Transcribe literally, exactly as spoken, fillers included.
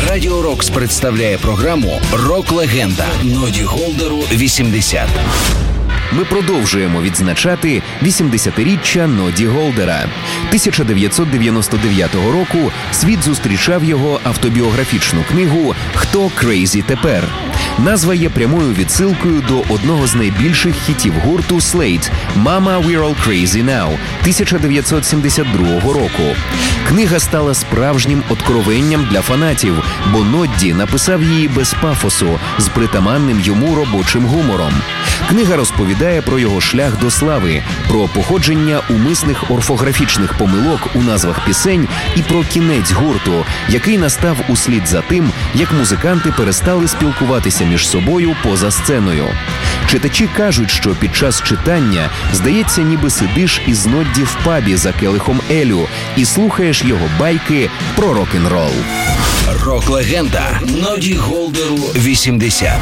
Радіо Рокс представляє програму «Рок-легенда» Ноді Голдеру вісімдесят. Ми продовжуємо відзначати вісімдесятиріччя Ноді Голдера. тисяча дев'ятсот дев'яносто дев'ятого року світ зустрічав його автобіографічну книгу «Хто крейзі тепер?». Назва є прямою відсилкою до одного з найбільших хітів гурту Slade «Mama, we're all crazy now» тисяча дев'ятсот сімдесят другого року. Книга стала справжнім откровенням для фанатів, бо Нодді написав її без пафосу, з притаманним йому робочим гумором. Книга розповідає про його шлях до слави, про походження умисних орфографічних помилок у назвах пісень і про кінець гурту, який настав услід за тим, як музиканти перестали спілкуватися між собою поза сценою. Читачі кажуть, що під час читання здається, ніби сидиш із Нодді в пабі за келихом елю і слухаєш його байки про рок-н-рол. Рок-легенда Ноді Голдеру вісімдесят.